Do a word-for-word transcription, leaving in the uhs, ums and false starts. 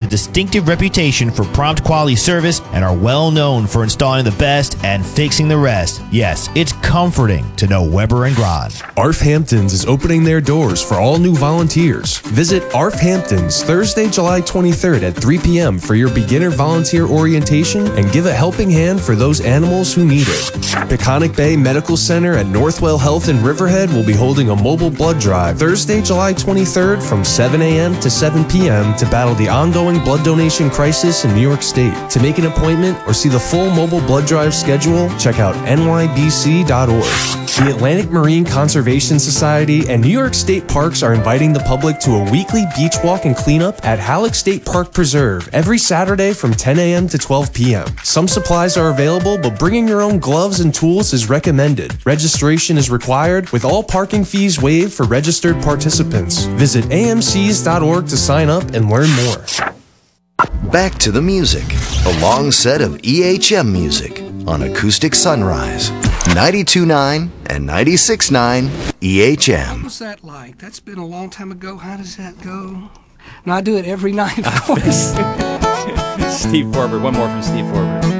distinctive reputation for prompt quality service and are well known for installing the best and fixing the rest. Yes, it's comforting to know Weber and Grahn. A R F Hamptons is opening their doors for all new volunteers. Visit A R F Hamptons Thursday, July twenty-third at three p.m. for your beginner volunteer orientation and give a helping hand for those animals who need it. Peconic Bay Medical Center at Northwell Health in Riverhead will be holding a mobile blood drive Thursday, July twenty-third from seven a.m. to seven p.m. to battle the ongoing blood donation crisis in New York State. To make an appointment or see the full mobile blood drive schedule, check out N Y B C dot org. The Atlantic Marine Conservation Society and New York State Parks are inviting the public to a weekly beach walk and cleanup at Halleck State Park Preserve every Saturday from ten a.m. to twelve p.m. Some supplies are available, but bringing your own gloves and tools is recommended. Registration is required, with all parking fees waived for registered participants. Visit A M Cs dot org to sign up and learn more. Back to the music. A long set of E H M music on Acoustic Sunrise. ninety-two point nine and ninety-six point nine E H M. What was that like? That's been a long time ago. How does that go? No, I do it every night, of course. Steve Forbert. One more from Steve Forbert.